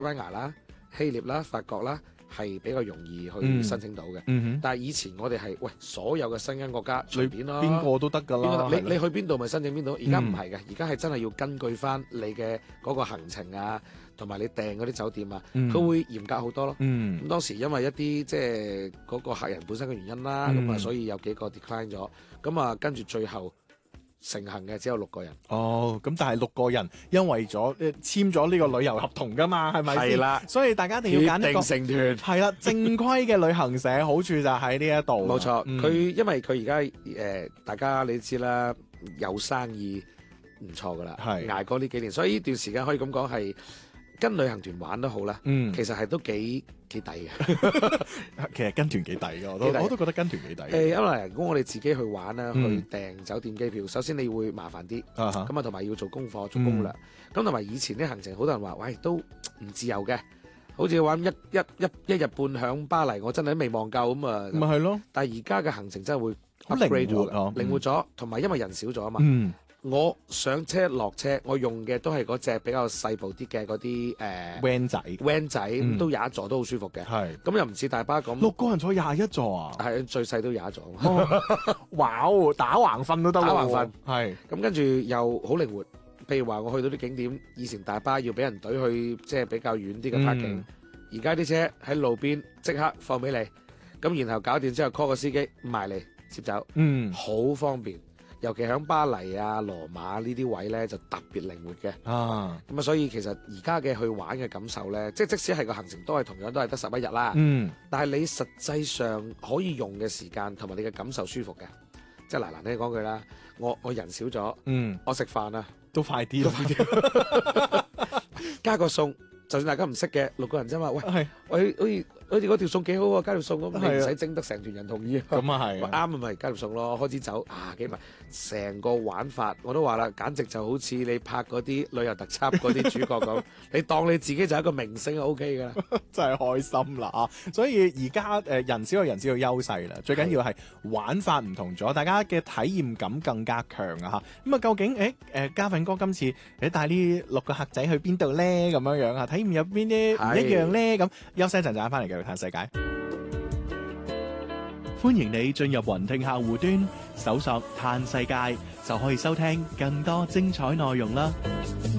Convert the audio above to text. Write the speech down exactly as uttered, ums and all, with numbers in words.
班牙啦、希臘啦、法國啦，係比較容易去申請到嘅。 嗯哼， 但係以前我哋係喂所有嘅申根國家隨便咯， 邊個都得㗎啦。 你你去邊度咪申請邊度？而家唔係嘅，而家係真係要根據翻你嘅嗰個行程啊，同埋你訂嗰啲酒店啊，佢、嗯、會嚴格好多咯。咁、 嗯、 當時因為一啲即係嗰個客人本身嘅原因啦，咁啊、嗯、所以有幾個 decline 咗，咁啊跟住最後成行嘅只有六個人。 哦，咁但係六個人因為咗簽咗呢個旅遊合同㗎嘛，係咪先？係啦，所以大家一定要揀一個成團。係啦，正規嘅旅行社，好處就喺呢一度。 冇錯，佢、 嗯、 因為佢而家誒，大家你知啦，有生意唔錯㗎啦，係捱過呢幾年，所以呢段時間可以咁講係跟旅行團玩都好啦。嗯，其實係都幾幾抵嘅。 其實跟團幾抵㗎，我都我都覺得跟團幾抵。 誒，因為如果我哋自己去玩啦，嗯、去訂酒店機票，首先你會麻煩啲，咁啊同埋要做功課、做攻略。咁同埋以前啲行程，好多人話，喂，都唔自由嘅，好似玩一一一一日半響巴黎，我真係都未望夠咁啊。 咪係咯。 但係而家嘅行程真係會 upgrade 咗， 靈活咗，同埋、嗯、因為人少咗啊嘛。 嗯我上車落車，我用嘅都係嗰隻比較細部啲嘅嗰啲誒 van 仔 van 仔，咁、 嗯、 都廿一座都好舒服嘅。 係咁又唔似大巴咁， 六個人坐廿一座啊？ 係最細都廿一座。 哦、哇！打橫瞓都得， 打橫瞓係。 咁跟住又好靈活。譬如話我去到啲景點，以前大巴要俾人隊去，即係比較遠啲嘅 parking。而家啲車喺路邊即刻放俾你，咁然後搞掂之後 call 個司機埋嚟接走，嗯，好方便。尤其喺巴黎啊、羅馬呢啲位咧，就特別靈活嘅。啊，咁啊，所以其實而家嘅去玩嘅感受咧，即係即使係個行程都係同樣都係得十一日啦。嗯，但係你實際上可以用嘅時間同埋你嘅感受舒服嘅。即係嗱，難聽講句啦，我我人少咗，嗯，我食飯啊都快啲，都快啲，加個餸，就算大家唔識嘅六個人啫嘛，喂，喂，好似。好似嗰條餸幾好喎，加條餸咁，你唔使徵得成團人同意。咁啊係，啱啊咪加條餸咯，開始走啊幾埋，成個玩法我都話啦，簡直就好似你拍嗰啲旅遊特輯嗰啲主角咁，你當你自己就係一個明星就 O K 噶啦， 真係開心啦啊！所以而家誒人少有人少嘅優勢啦，最緊要係玩法唔同咗，大家嘅體驗感更加強啊嚇！咁啊，究竟誒誒嘉奮哥今次誒帶呢六個客仔去邊度咧？咁樣樣啊，體驗有邊啲唔一樣咧？咁休息一陣，陣翻嚟嘅。嘆世界，歡迎你進入雲聽客戶端，搜索嘆世界就可以收聽更多精彩內容啦。